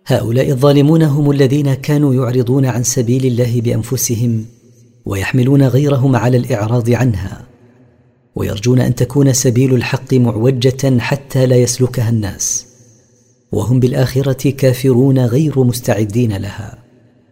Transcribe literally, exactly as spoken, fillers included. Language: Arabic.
هؤلاء الظالمون هم الذين كانوا يعرضون عن سبيل الله بأنفسهم ويحملون غيرهم على الإعراض عنها، ويرجون أن تكون سبيل الحق معوجة حتى لا يسلكها الناس، وهم بالآخرة كافرون غير مستعدين لها.